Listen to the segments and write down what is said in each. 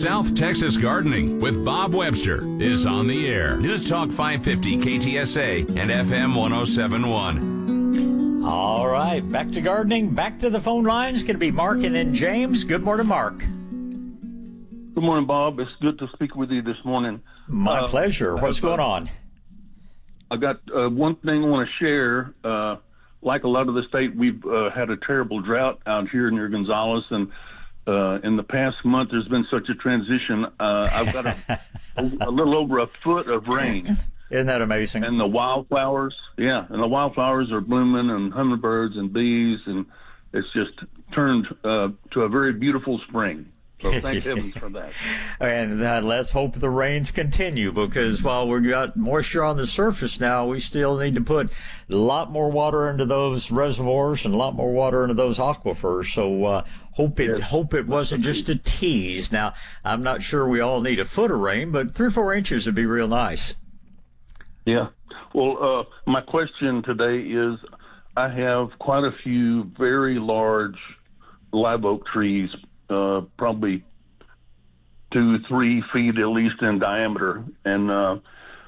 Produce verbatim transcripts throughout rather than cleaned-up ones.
South Texas Gardening with Bob Webster is on the air. News Talk five fifty K T S A and F M one oh seven point one. All right, back to gardening, back to the phone lines. Going to be Mark and then James. Good morning, Mark. Good morning, Bob. It's good to speak with you this morning. My uh, pleasure. What's going on? I got uh, one thing I want to share. Uh, like a lot of the state, we've uh, had a terrible drought out here near Gonzales, and uh, in the past month, there's been such a transition. Uh, I've got a, a little over a foot of rain. Isn't that amazing? And the wildflowers, yeah, and the wildflowers are blooming, and hummingbirds and bees, and it's just turned uh, to a very beautiful spring. So thank heavens for that. And uh, let's hope the rains continue, because while we've got moisture on the surface now, we still need to put a lot more water into those reservoirs and a lot more water into those aquifers. So uh, hope it Yes. hope it wasn't just a tease. Now, I'm not sure we all need a foot of rain, but three or four inches would be real nice. Yeah. Well, uh, my question today is, I have quite a few very large live oak trees, uh, probably two, three feet at least in diameter. And uh,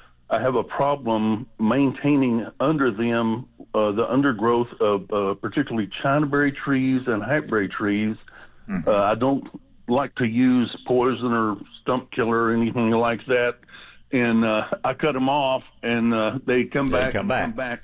I have a problem maintaining under them uh, the undergrowth of uh, particularly Chinaberry trees and hackberry trees. Mm-hmm. Uh, I don't like to use poison or stump killer or anything like that. And uh, I cut them off, and uh, they come They back. come and back. Come back.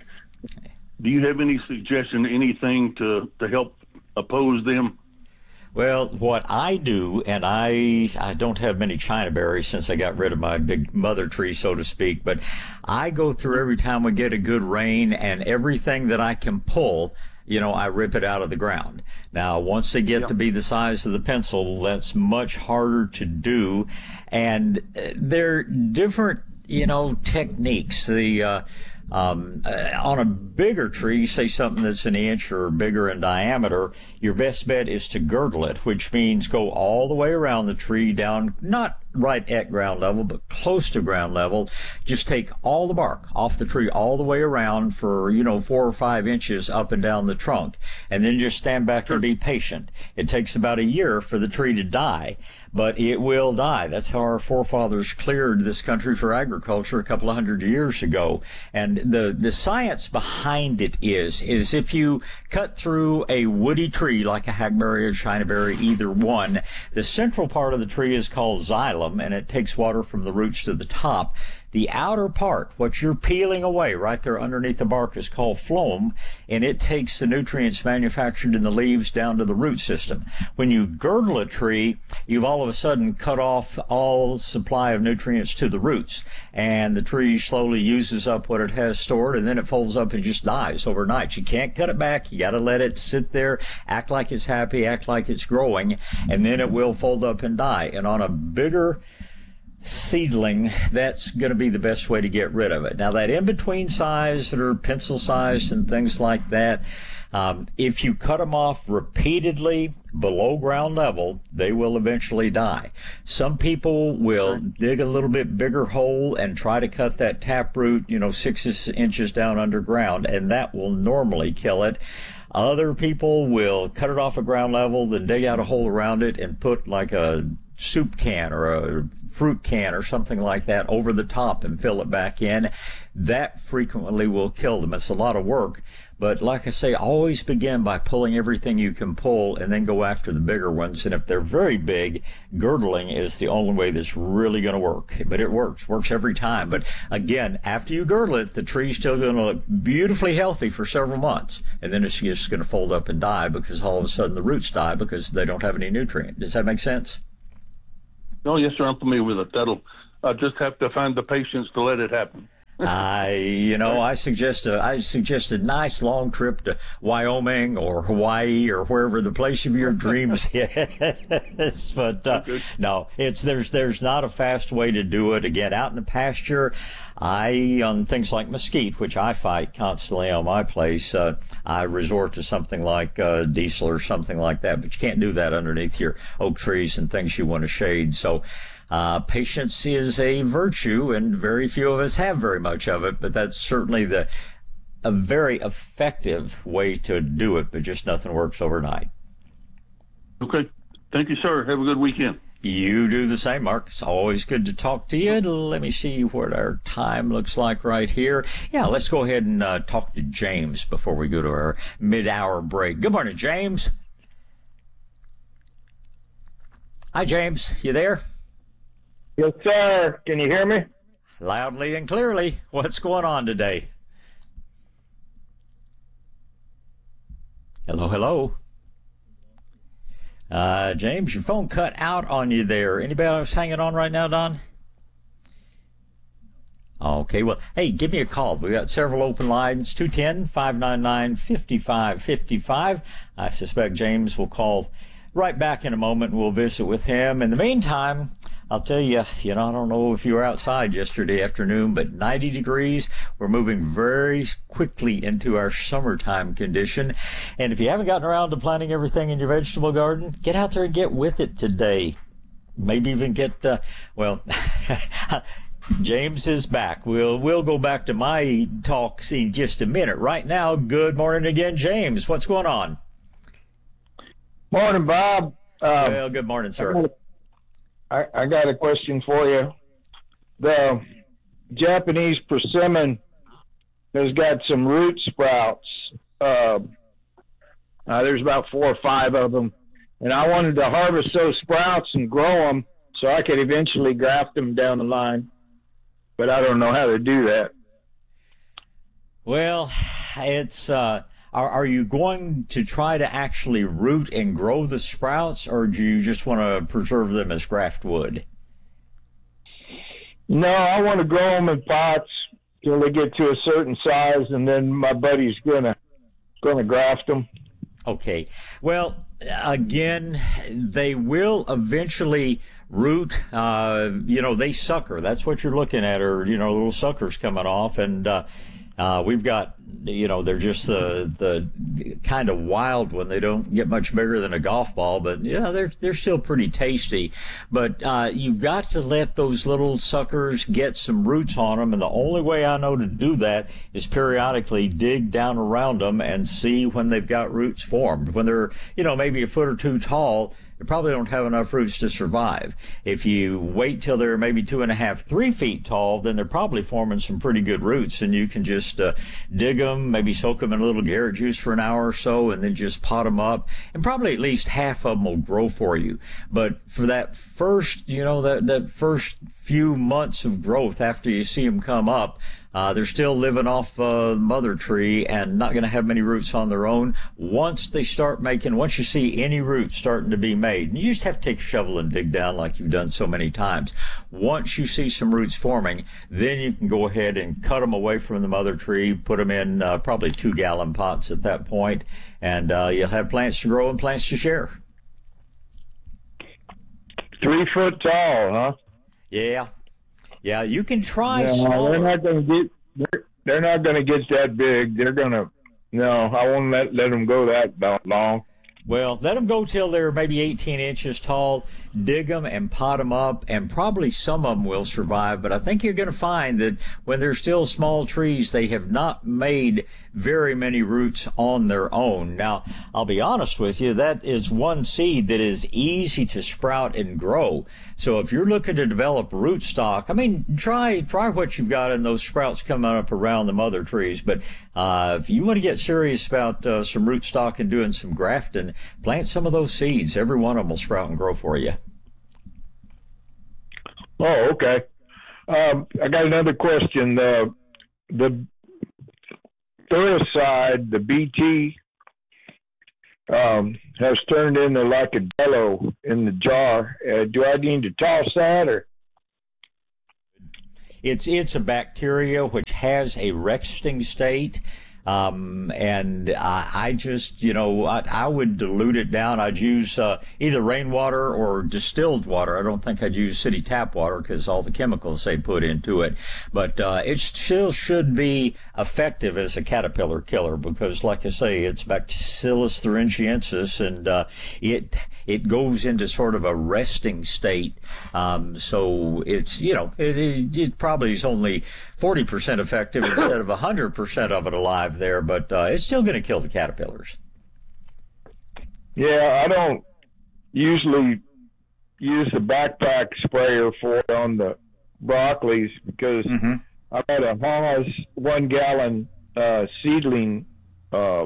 Do you have any suggestion, anything to, to help oppose them? Well, what I do, and I I don't have many Chinaberries since I got rid of my big mother tree, so to speak, but I go through every time we get a good rain, and everything that I can pull, you know, I rip it out of the ground. Now, once they get Yeah. to be the size of the pencil, that's much harder to do, and uh, they're different, you know, techniques. The uh, Um, uh, on a bigger tree, say something that's an inch or bigger in diameter, your best bet is to girdle it, which means go all the way around the tree down, not right at ground level, but close to ground level. Just take all the bark off the tree all the way around for, you know, four or five inches up and down the trunk, and then just stand back and be patient. It takes about a year for the tree to die, but it will die. That's how our forefathers cleared this country for agriculture a couple of hundred years ago. And the, the science behind it is, is if you cut through a woody tree like a hackberry or Chinaberry, either one, the central part of the tree is called xylem, and it takes water from the roots to the top. The outer part, what you're peeling away right there underneath the bark, is called phloem, and it takes the nutrients manufactured in the leaves down to the root system. When you girdle a tree, you've all of a sudden cut off all supply of nutrients to the roots, and the tree slowly uses up what it has stored, and then it folds up and just dies overnight. You can't cut it back. You got to let it sit there, act like it's happy, act like it's growing, and then it will fold up and die. And on a bigger seedling, that's going to be the best way to get rid of it. Now, that in-between size that are pencil-sized and things like that, um, if you cut them off repeatedly below ground level, they will eventually die. Some people will dig a little bit bigger hole and try to cut that taproot, you know, six inches down underground, and that will normally kill it. Other people will cut it off at ground level, then dig out a hole around it and put like a soup can or a fruit can or something like that over the top and fill it back in. That frequently will kill them. It's a lot of work, but like I say, always begin by pulling everything you can pull and then go after the bigger ones. And if they're very big, girdling is the only way that's really going to work. But it works, works every time. But again, after you girdle it, the tree's still going to look beautifully healthy for several months, and then it's just going to fold up and die because all of a sudden the roots die because they don't have any nutrient. Does that make sense? Oh, yes, sir. I'm familiar with it. That'll, I just have to find the patience to let it happen. I, you know, I suggest a, I suggest a nice long trip to Wyoming or Hawaii or wherever the place of your dreams is. But uh, Okay. no, it's there's there's not a fast way to do it. Again, out in the pasture, I on things like mesquite, which I fight constantly on my place, uh, I resort to something like uh, diesel or something like that. But you can't do that underneath your oak trees and things you want to shade. So. Uh, patience is a virtue, and very few of us have very much of it, but that's certainly the a very effective way to do it, but just nothing works overnight. Okay. Thank you, sir. Have a good weekend. You do the same, Mark. It's always good to talk to you. Let me see what our time looks like right here. Yeah, let's go ahead and uh, talk to James before we go to our mid-hour break. Good morning, James. Hi, James. You there? Yes, sir. Can you hear me? Loudly and clearly. What's going on today? Hello, hello. Uh, James, your phone cut out on you there. Anybody else hanging on right now, Don? Okay, well, hey, give me a call. We got several open lines, two one zero, five nine nine, five five five five. I suspect James will call right back in a moment, and we'll visit with him. In the meantime, I'll tell you, you know, I don't know if you were outside yesterday afternoon, but ninety degrees. We're moving very quickly into our summertime condition. And if you haven't gotten around to planting everything in your vegetable garden, get out there and get with it today. Maybe even get, uh, well, James is back. We'll, we'll go back to my talks in just a minute. Right now, good morning again, James. What's going on? Morning, Bob. Uh, well, good morning, sir. I, I got a question for you. The Japanese persimmon has got some root sprouts. Uh, uh, there's about four or five of them. And I wanted to harvest those sprouts and grow them so I could eventually graft them down the line. But I don't know how to do that. Well, it's... Uh, Are, are you going to try to actually root and grow the sprouts, or do you just want to preserve them as graft wood? No, I want to grow them in pots till they get to a certain size, and then my buddy's gonna gonna graft them. Okay. Well, again, they will eventually root. Uh, you know, they sucker. That's what you're looking at, or you know, little suckers coming off, and uh, uh, we've got. You know, they're just the the kind of wild one. They don't get much bigger than a golf ball, but you know they're they're still pretty tasty. But uh, you've got to let those little suckers get some roots on them, and the only way I know to do that is periodically dig down around them and see when they've got roots formed. When they're you know maybe a foot or two tall, they probably don't have enough roots to survive. If you wait till they're maybe two and a half, three feet tall, then they're probably forming some pretty good roots, and you can just uh, dig them, maybe soak them in a little carrot juice for an hour or so, and then just pot them up, and probably at least half of them will grow for you. But for that first, you know, that, that first few months of growth after you see them come up, Uh, they're still living off uh, mother tree and not going to have many roots on their own. Once they start making, once you see any roots starting to be made, and you just have to take a shovel and dig down like you've done so many times. Once you see some roots forming, then you can go ahead and cut them away from the mother tree, put them in uh, probably two gallon pots at that point, and uh, you'll have plants to grow and plants to share. Three foot tall, huh? Yeah. Yeah, you can try no, smaller. They're not going to get. They're, they're not going to get that big. They're going to. No, I won't let let them go that long. Well, let them go till they're maybe eighteen inches tall. Dig them and pot them up, and probably some of them will survive. But I think you're going to find that when they're still small trees, they have not made very many roots on their own. Now, I'll be honest with you, that is one seed that is easy to sprout and grow. So if you're looking to develop rootstock, I mean, try try what you've got in those sprouts coming up around the mother trees. But uh, if you want to get serious about uh, some rootstock and doing some grafting, plant some of those seeds. Every one of them will sprout and grow for you. Oh, okay. Um, I got another question. The the fungicide, the B T, um, has turned into like a jello in the jar. Uh, do I need to toss that, or? It's it's a bacteria which has a resting state. Um, and I, I just, you know, I, I would dilute it down. I'd use uh, either rainwater or distilled water. I don't think I'd use city tap water because all the chemicals they put into it. But uh, it still should be effective as a caterpillar killer because, like I say, it's Bacillus thuringiensis, and uh, it it goes into sort of a resting state. Um, so it's, you know, it, it, it probably is only forty percent effective instead of one hundred percent of it alive there, but uh, it's still going to kill the caterpillars. Yeah, I don't usually use the backpack sprayer for it on the broccolis because mm-hmm. I had a Haas one gallon uh, seedling uh,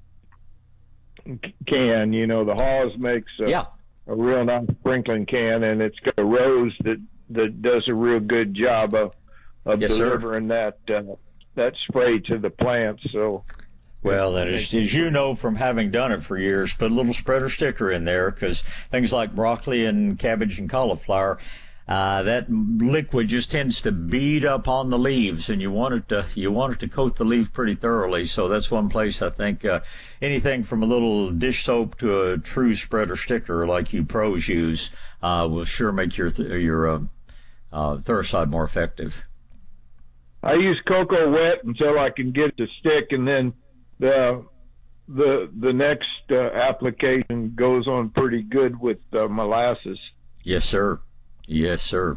can. You know, the Haas makes a, yeah. a real nice sprinkling can, and it's got a rose that, that does a real good job of, of yes, delivering sir. that uh, that spray to the plants. So. Well, and as, as you know from having done it for years, put a little spreader sticker in there because things like broccoli and cabbage and cauliflower, uh, that liquid just tends to bead up on the leaves, and you want it to you want it to coat the leaf pretty thoroughly. So that's one place I think uh, anything from a little dish soap to a true spreader sticker like you pros use uh, will sure make your th- your uh, uh, Thuricide more effective. I use cocoa wet until I can get it to stick, and then the the the next uh, application goes on pretty good with uh, molasses. Yes, sir. Yes, sir.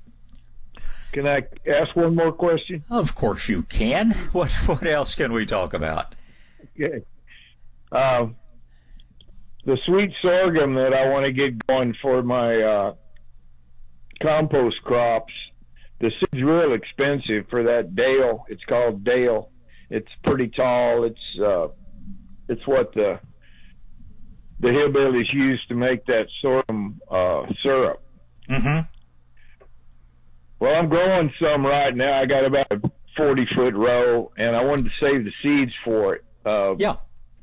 Can I ask one more question? Of course you can. What what else can we talk about? Okay. Uh, the sweet sorghum that I want to get going for my uh, compost crops, the seed's real expensive for that Dale. It's called Dale. It's pretty tall. It's uh, it's what the the hillbillies use to make that sorghum uh, syrup. Mm-hmm. Well, I'm growing some right now. I got about a forty foot row, and I wanted to save the seeds for it. Uh, yeah.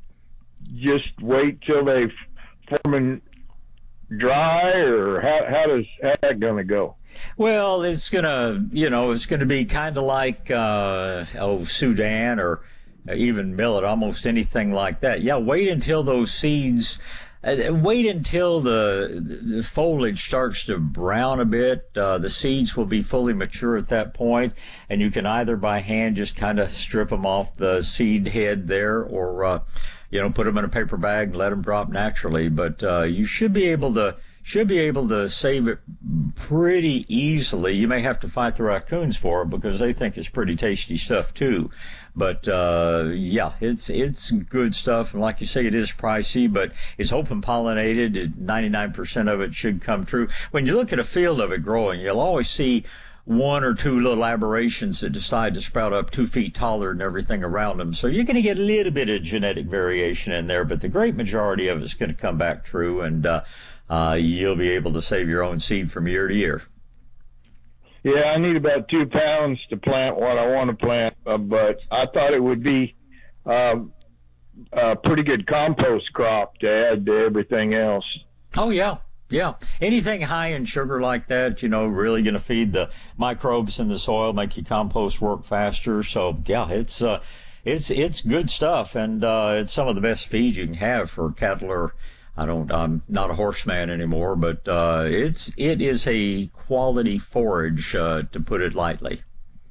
Just wait till they form and dry, or how how does how's that gonna go? Well, it's gonna, you know, it's gonna be kind of like uh, oh Sudan or even millet, almost anything like that. Yeah, wait until those seeds. Uh, wait until the, the foliage starts to brown a bit. Uh, the seeds will be fully mature at that point, and you can either by hand just kind of strip them off the seed head there, or uh, you know, put them in a paper bag and let them drop naturally. But uh, you should be able to should be able to save it pretty easily. You may have to fight the raccoons for it because they think it's pretty tasty stuff too. But uh, yeah, it's it's good stuff, and like you say, it is pricey, but it's open pollinated. ninety-nine percent of it should come true. When you look at a field of it growing, you'll always see one or two little aberrations that decide to sprout up two feet taller than everything around them. So you're going to get a little bit of genetic variation in there, but the great majority of it's going to come back true, and uh, uh, you'll be able to save your own seed from year to year. Yeah, I need about two pounds to plant what I want to plant, uh, but I thought it would be um, a pretty good compost crop to add to everything else. Oh, yeah. Yeah. Anything high in sugar like that, you know, really going to feed the microbes in the soil, make your compost work faster. So, yeah, it's uh, it's it's good stuff, and uh, it's some of the best feed you can have for cattle or I don't, I'm not a horseman anymore, but uh, it's it is a quality forage, uh, to put it lightly.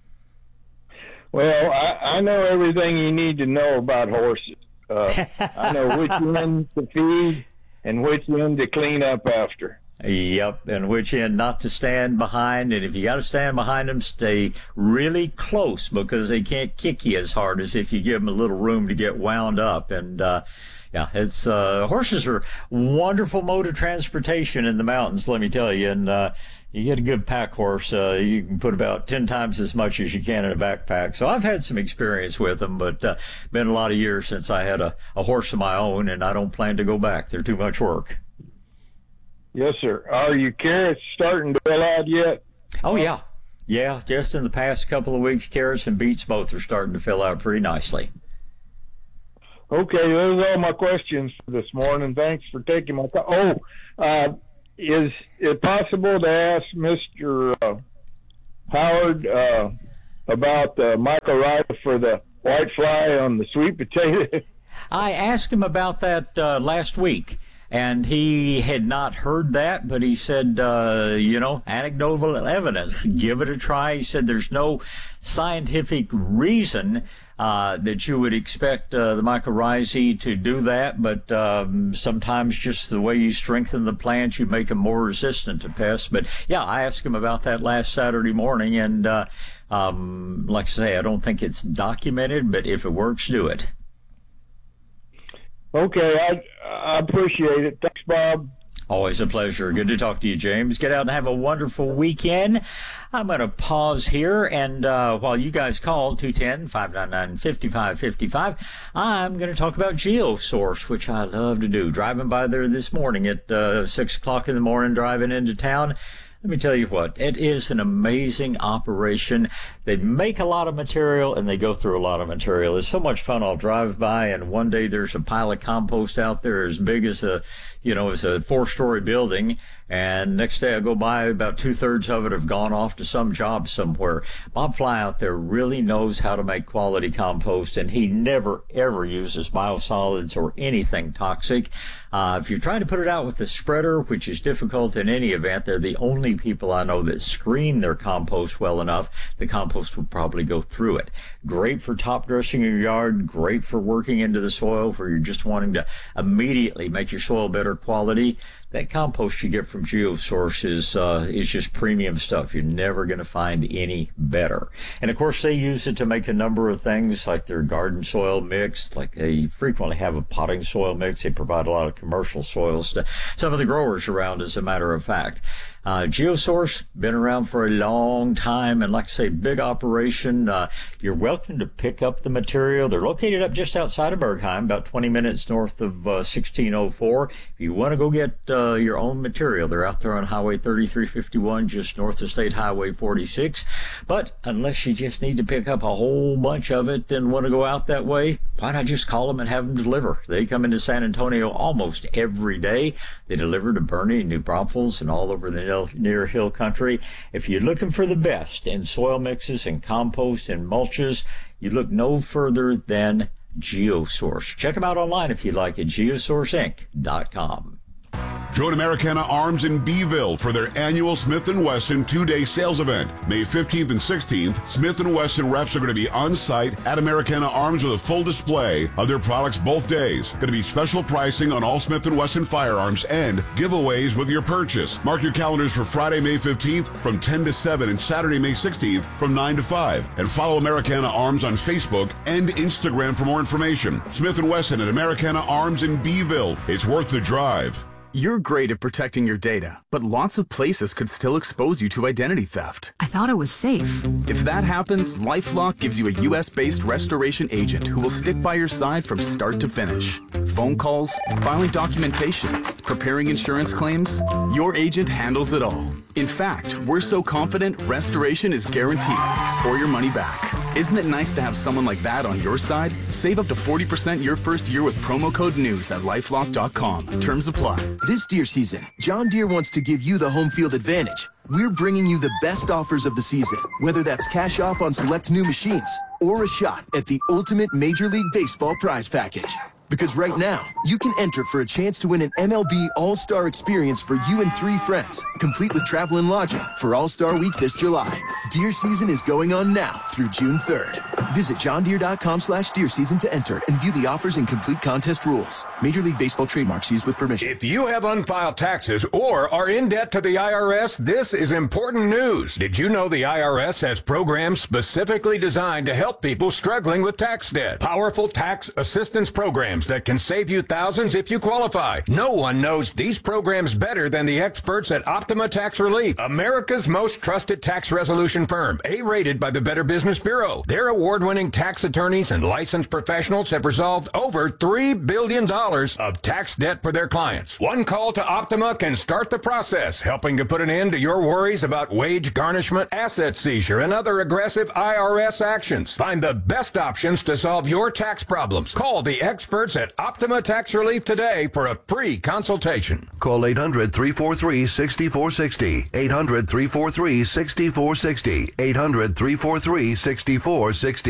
Well, I, I know everything you need to know about horses. Uh, I know which end to feed and which end to clean up after. Yep, and which end not to stand behind, and if you got to stand behind them, stay really close because they can't kick you as hard as if you give them a little room to get wound up. And uh, yeah, it's uh, horses are wonderful mode of transportation in the mountains, let me tell you. And uh, you get a good pack horse, uh, you can put about ten times as much as you can in a backpack. So I've had some experience with them, but uh, been a lot of years since I had a, a horse of my own, and I don't plan to go back. They're too much work. Yes, sir. Are your carrots starting to fill out yet? Oh, yeah. Yeah, just in the past couple of weeks, carrots and beets both are starting to fill out pretty nicely. Okay, those are all my questions for this morning. Thanks for taking my call. Oh, uh, is it possible to ask Mister Uh, Howard uh, about the mycorrhiza for the white fly on the sweet potato? I asked him about that uh, last week, and he had not heard that, but he said, uh, you know, anecdotal evidence, give it a try. He said there's no scientific reason uh, that you would expect uh, the mycorrhizae to do that, but um, sometimes just the way you strengthen the plant, you make them more resistant to pests. But yeah, I asked him about that last Saturday morning, and uh, um, like I say, I don't think it's documented, but if it works, do it. Okay, I, I appreciate it. Thanks, Bob. Always a pleasure. Good to talk to you, James. Get out and have a wonderful weekend. I'm going to pause here, and uh, while you guys call two one zero, five nine nine, five five five five, I'm going to talk about GeoSource, which I love to do. Driving by there this morning at uh, six o'clock in the morning, driving into town. Let me tell you what, it is an amazing operation. They make a lot of material and they go through a lot of material. It's so much fun. I'll drive by and one day there's a pile of compost out there as big as a, you know, as a four-story building. And next day I go by, about two-thirds of it have gone off to some job somewhere. Bob Fly out there really knows how to make quality compost, and he never, ever uses biosolids or anything toxic. Uh, if you're trying to put it out with the spreader, which is difficult in any event, they're the only people I know that screen their compost well enough. The compost will probably go through it. Great for top dressing your yard, great for working into the soil where you're just wanting to immediately make your soil better quality. That compost you get from GeoSource is, uh, is just premium stuff. You're never going to find any better. And of course, they use it to make a number of things like their garden soil mix, like they frequently have a potting soil mix. They provide a lot of commercial soils to some of the growers around, as a matter of fact. Uh, GeoSource, been around for a long time, and like I say, big operation. Uh, you're welcome to pick up the material. They're located up just outside of Bergheim, about twenty minutes north of uh, sixteen oh four. If you want to go get uh, your own material, they're out there on Highway thirty-three fifty-one, just north of State Highway forty-six. But unless you just need to pick up a whole bunch of it and want to go out that way, why not just call them and have them deliver? They come into San Antonio almost every day. They deliver to Bernie, New Braunfels, and all over the near hill country. If you're looking for the best in soil mixes and compost and mulches, you look no further than GeoSource. Check them out online if you like at geosource inc dot com. Join Americana Arms in Beeville for their annual Smith and Wesson two-day sales event. May fifteenth and sixteenth, Smith and Wesson reps are going to be on site at Americana Arms with a full display of their products both days. Going to be special pricing on all Smith and Wesson firearms and giveaways with your purchase. Mark your calendars for Friday, May fifteenth from ten to seven and Saturday, May sixteenth from nine to five. And follow Americana Arms on Facebook and Instagram for more information. Smith and Wesson at Americana Arms in Beeville. It's worth the drive. You're great at protecting your data, but lots of places could still expose you to identity theft. I thought it was safe. If that happens, LifeLock gives you a U S-based restoration agent who will stick by your side from start to finish. Phone calls, filing documentation, preparing insurance claims, your agent handles it all. In fact, we're so confident restoration is guaranteed or your money back. Isn't it nice to have someone like that on your side? Save up to forty percent your first year with promo code NEWS at lifelock dot com. Terms apply. This deer season, John Deere wants to give you the home field advantage. We're bringing you the best offers of the season, whether that's cash off on select new machines or a shot at the ultimate Major League Baseball prize package. Because right now, you can enter for a chance to win an M L B All-Star experience for you and three friends, complete with travel and lodging for All-Star Week this July. Deer season is going on now through June third. Visit john deere dot com slash deer season to enter and view the offers and complete contest rules. Major League Baseball trademarks used with permission. If you have unfiled taxes or are in debt to the I R S, this is important news. Did you know the I R S has programs specifically designed to help people struggling with tax debt? Powerful tax assistance programs that can save you thousands if you qualify. No one knows these programs better than the experts at Optima Tax Relief, America's most trusted tax resolution firm, A-rated by the Better Business Bureau. Their award-winning tax attorneys and licensed professionals have resolved over three billion dollars of tax debt for their clients. One call to Optima can start the process, helping to put an end to your worries about wage garnishment, asset seizure, and other aggressive I R S actions. Find the best options to solve your tax problems. Call the experts at Optima Tax Relief today for a free consultation. Call eight hundred, three four three, six four six zero. eight hundred, three four three, six four six zero. eight hundred, three four three, six four six zero.